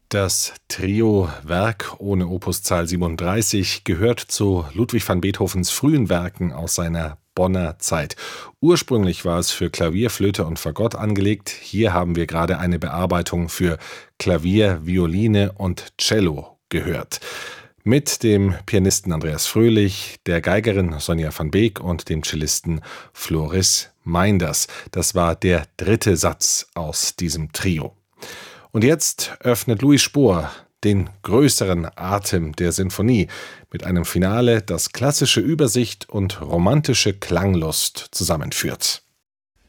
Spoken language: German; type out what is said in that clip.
Das Trio Werk ohne Opuszahl 37 gehört zu Ludwig van Beethovens frühen Werken aus seiner Bonner Zeit. Ursprünglich war es für Klavier, Flöte und Fagott angelegt. Hier haben wir gerade eine Bearbeitung für Klavier, Violine und Cello gehört. Mit dem Pianisten Andreas Fröhlich, der Geigerin Sonja van Beek und dem Cellisten Floris Meinders. Das war der dritte Satz aus diesem Trio. Und jetzt öffnet Louis Spohr den größeren Atem der Sinfonie mit einem Finale, das klassische Übersicht und romantische Klanglust zusammenführt.